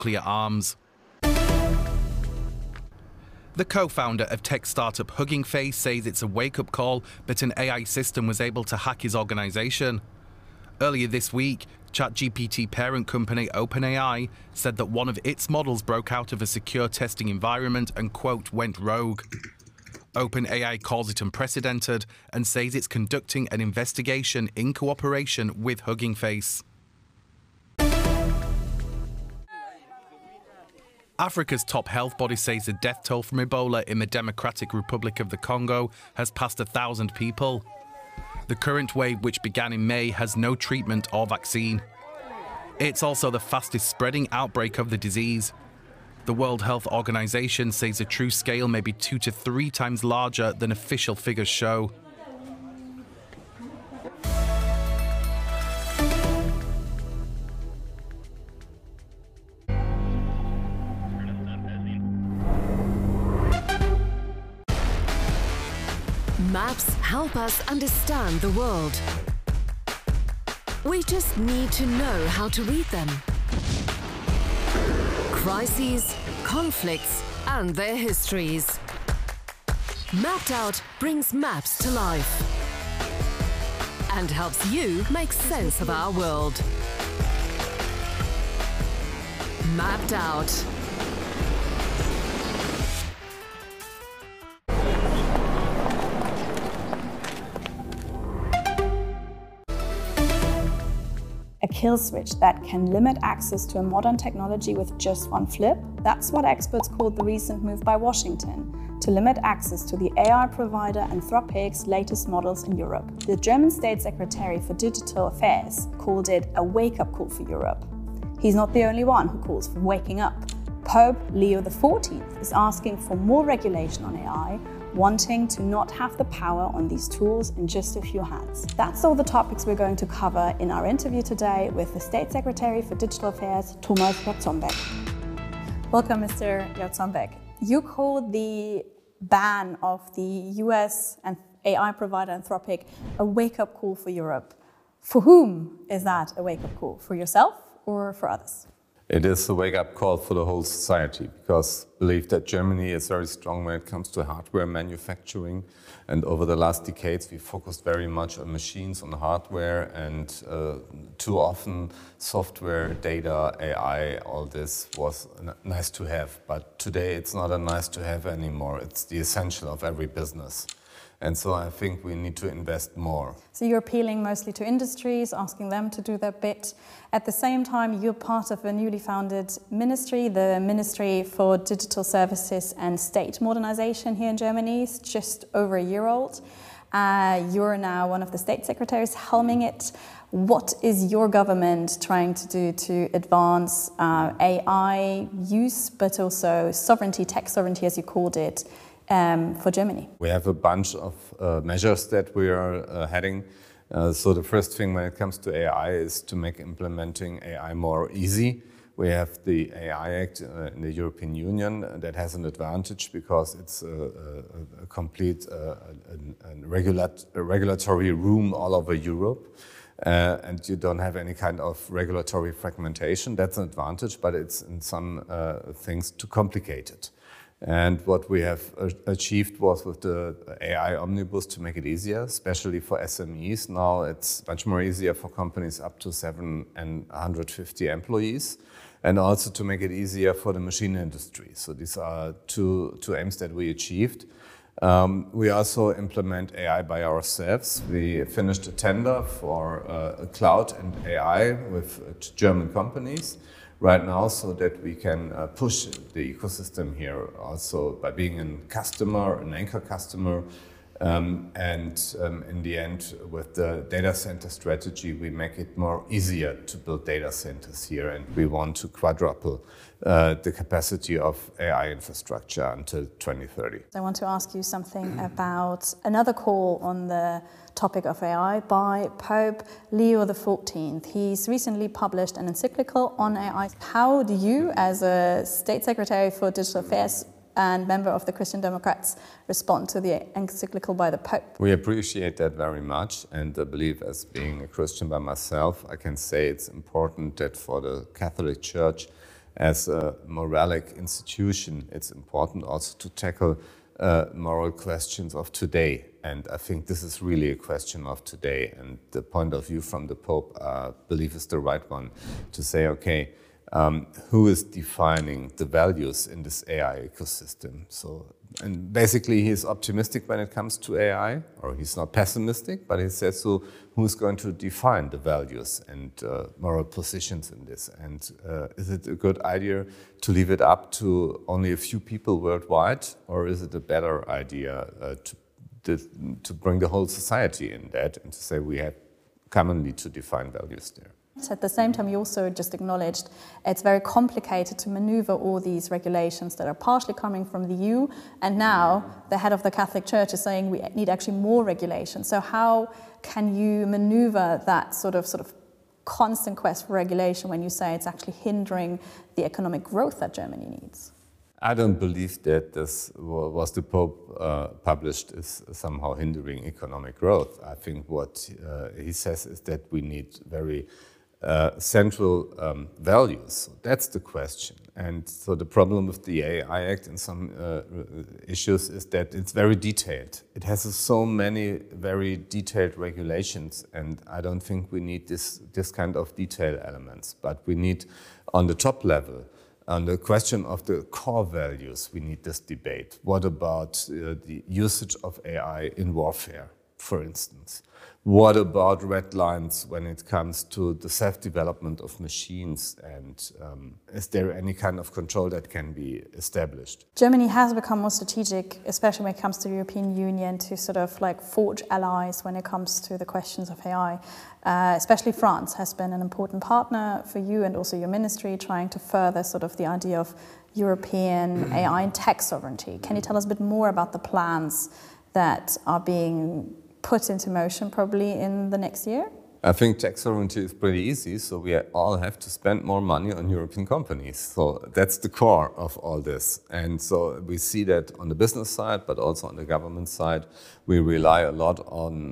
nuclear arms. The co-founder of tech startup Hugging Face says it's a wake-up call, but an AI system was able to hack his organization. Earlier this week, ChatGPT parent company OpenAI said that one of its models broke out of a secure testing environment and, quote, went rogue. OpenAI calls it unprecedented and says it's conducting an investigation in cooperation with Hugging Face. Africa's top health body says the death toll from Ebola in the Democratic Republic of the Congo has passed 1,000 people. The current wave, which began in May, has no treatment or vaccine. It's also the fastest spreading outbreak of the disease. The World Health Organization says the true scale may be 2 to 3 times larger than official figures show. Maps help us understand the world. We just need to know how to read them. Crises, conflicts, and their histories. Mapped Out brings maps to life and helps you make sense of our world. Mapped Out. A kill switch that can limit access to a modern technology with just one flip. That's what experts called the recent move by Washington to limit access to the AI provider Anthropic's latest models in Europe. The German State Secretary for Digital Affairs called it a wake-up call for Europe. He's not the only one who calls for waking up. Pope Leo XIV is asking for more regulation on AI, wanting to not have the power on these tools in just a few hands. That's all the topics we're going to cover in our interview today with the State Secretary for Digital Affairs, Thomas Jarzembek. Welcome, Mr. Jarzembek. You called the ban of the US and AI provider Anthropic a wake-up call for Europe. For whom is that a wake-up call? For yourself or for others? It is a wake-up call for the whole society, because I believe that Germany is very strong when it comes to hardware manufacturing. And over the last decades, we focused very much on machines, on hardware, and too often software, data, AI, all this was nice to have. But today it's not a nice to have anymore. It's the essential of every business. And so I think we need to invest more. So you're appealing mostly to industries, asking them to do their bit. At the same time, you're part of a newly founded ministry, the Ministry for Digital Services and State Modernization here in Germany. It's just over a year old. You're now one of the state secretaries helming it. What is your government trying to do to advance AI use, but also sovereignty, tech sovereignty as you called it, for Germany? We have a bunch of measures that we are heading. So the first thing when it comes to AI is to make implementing AI more easy. We have the AI Act in the European Union that has an advantage because it's a complete regulatory room all over Europe. And you don't have any kind of regulatory fragmentation. That's an advantage, but it's in some things too complicated. And what we have achieved was with the AI Omnibus to make it easier, especially for SMEs. Now it's much more easier for companies up to 750 employees, and also to make it easier for the machine industry. So these are two aims that we achieved. We also implement AI by ourselves. We finished a tender for cloud and AI with German companies right now, so that we can push the ecosystem here also by being a customer, an anchor customer. In the end, with the data center strategy, we make it more easier to build data centers here, and we want to quadruple the capacity of AI infrastructure until 2030. I want to ask you something about another call on the topic of AI by Pope Leo XIV. He's recently published an encyclical on AI. How do you, as a State Secretary for Digital Affairs and member of the Christian Democrats, respond to the encyclical by the Pope? We appreciate that very much, and I believe, as being a Christian by myself, I can say it's important that for the Catholic Church as a moralic institution, it's important also to tackle moral questions of today. And I think this is really a question of today. And the point of view from the Pope, I believe, is the right one to say, okay, who is defining the values in this AI ecosystem? So, and basically he's optimistic when it comes to AI, or he's not pessimistic, but he says, so who's going to define the values and moral positions in this? And is it a good idea to leave it up to only a few people worldwide, or is it a better idea to bring the whole society in that and to say we have commonly to define values there? At the same time, you also just acknowledged it's very complicated to maneuver all these regulations that are partially coming from the EU, and now the head of the Catholic Church is saying we need actually more regulation. So how can you maneuver that sort of constant quest for regulation when you say it's actually hindering the economic growth that Germany needs? I don't believe that this was the Pope published is somehow hindering economic growth. I think what he says is that we need very central values. So that's the question. And so the problem with the AI Act in some issues is that it's very detailed. It has so many very detailed regulations, and I don't think we need this kind of detail elements. But we need, on the top level, on the question of the core values, we need this debate. What about the usage of AI in warfare, for instance? What about red lines when it comes to the self-development of machines? And is there any kind of control that can be established? Germany has become more strategic, especially when it comes to the European Union, to sort of like forge allies when it comes to the questions of AI. Especially France has been an important partner for you and also your ministry, trying to further sort of the idea of European AI and tech sovereignty. Can you tell us a bit more about the plans that are being put into motion probably in the next year? I think tech sovereignty is pretty easy, so we all have to spend more money on European companies. So that's the core of all this. And so we see that on the business side, but also on the government side, we rely a lot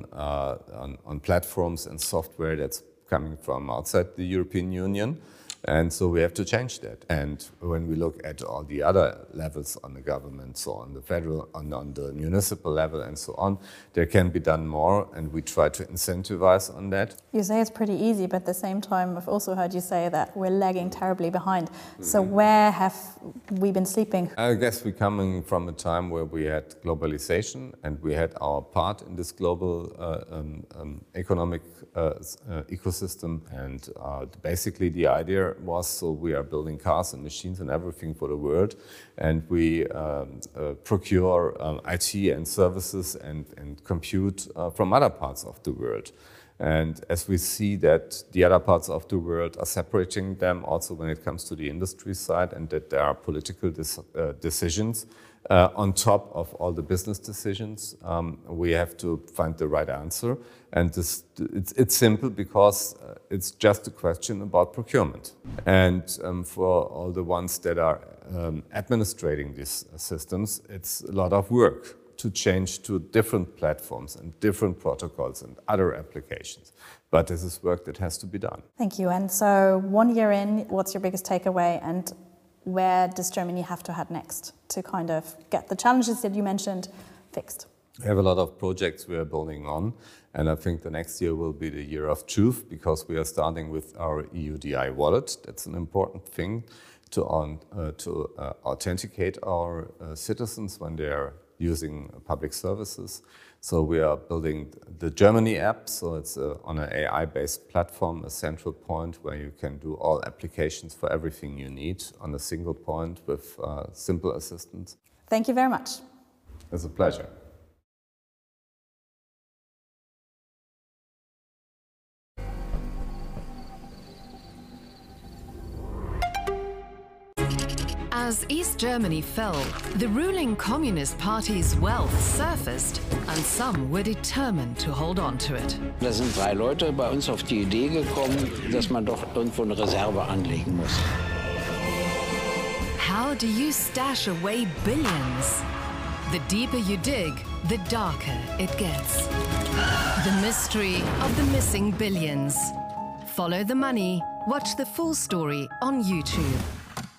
on platforms and software that's coming from outside the European Union. And so we have to change that. And when we look at all the other levels on the government, so on the federal, on the municipal level and so on, there can be done more, and we try to incentivize on that. You say it's pretty easy, but at the same time, I've also heard you say that we're lagging terribly behind. So where have we been sleeping? I guess we're coming from a time where we had globalization, and we had our part in this global economic ecosystem. And basically the idea was, so we are building cars and machines and everything for the world, and we procure IT and services and compute from other parts of the world. And as we see that the other parts of the world are separating them also when it comes to the industry side, and that there are political decisions on top of all the business decisions, we have to find the right answer. And it's simple because it's just a question about procurement. And for all the ones that are administrating these systems, it's a lot of work to change to different platforms and different protocols and other applications. But this is work that has to be done. Thank you. And so 1 year in, what's your biggest takeaway, and where does Germany have to head next to kind of get the challenges that you mentioned fixed? We have a lot of projects we are building on, and I think the next year will be the year of truth, because we are starting with our EUDI wallet. That's an important thing to authenticate our citizens when they are using public services. So we are building the Germany app, so it's on an AI-based platform, a central point where you can do all applications for everything you need on a single point with simple assistance. Thank you very much. It's a pleasure. As East Germany fell, the ruling Communist Party's wealth surfaced, and some were determined to hold on to it. Da sind 3 Leute bei uns auf die Idee gekommen, dass man doch irgendwo eine Reserve anlegen muss. How do you stash away billions? The deeper you dig, the darker it gets. The mystery of the missing billions. Follow the money. Watch the full story on YouTube.